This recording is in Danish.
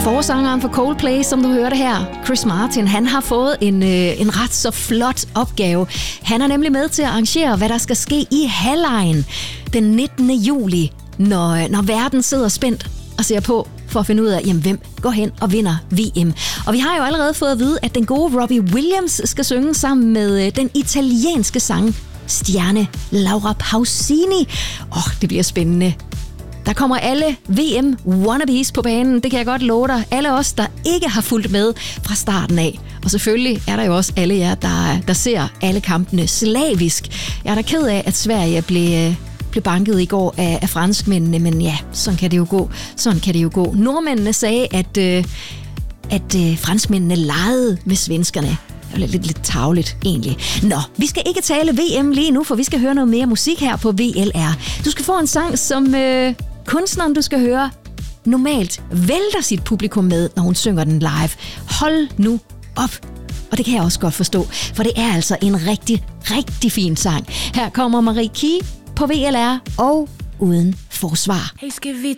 Forsangeren for Coldplay, som du hørte her, Chris Martin, han har fået en ret så flot opgave. Han er nemlig med til at arrangere, hvad der skal ske i Hallein den 19. juli, når verden sidder spændt og ser på for at finde ud af, jamen, hvem går hen og vinder VM. Og vi har jo allerede fået at vide, at den gode Robbie Williams skal synge sammen med den italienske stjerne Laura Pausini. Det bliver spændende. Der kommer alle VM-wannabes på banen, det kan jeg godt love dig. Alle os, der ikke har fulgt med fra starten af. Og selvfølgelig er der jo også alle jer, der ser alle kampene slavisk. Jeg er da ked af, at Sverige blev banket i går af franskmændene, men ja, sådan kan det jo gå. Nordmændene sagde, at franskmændene legede med svenskerne. Det var lidt tarveligt, egentlig. Nå, vi skal ikke tale VM lige nu, for vi skal høre noget mere musik her på VLR. Du skal få en sang, som kunstneren, du skal høre, normalt vælter sit publikum med, når hun synger den live. Hold nu op. Og det kan jeg også godt forstå, for det er altså en rigtig, rigtig fin sang. Her kommer Marie Key på VLR og Uden Forsvar. Hey, skal vi